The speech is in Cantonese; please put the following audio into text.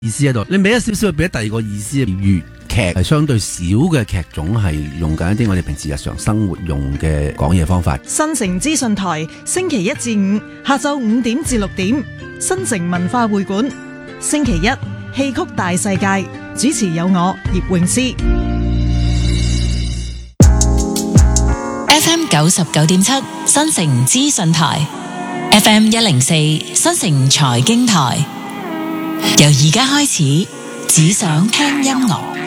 意思喺度。你俾一少少，俾第二個意思。粵劇係相對少嘅劇種，係用緊一啲我哋平時日常生活用嘅講嘢方法。 新城資訊台星期一至五下晝5點至6點，新城文化會館星期一戲曲大世界，主持有我葉詠詩。 FM 99.7新城資訊台 ，FM 104新城財經台。由而家開始，只想聽音樂。